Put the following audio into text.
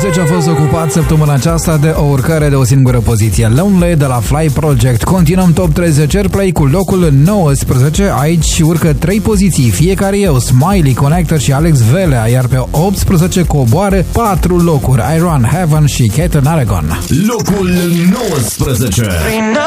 10 a fost ocupat săptămâna aceasta de o urcare de o singură poziție. Lonely de la Fly Project. Continuăm Top 30 Airplay cu locul 19. Aici urcă 3 poziții, fiecare eu, Smiley, Connector și Alex Velea, iar pe 18 coboară 4 locuri, Iron, Heaven și Ketan Aragon. Locul 19.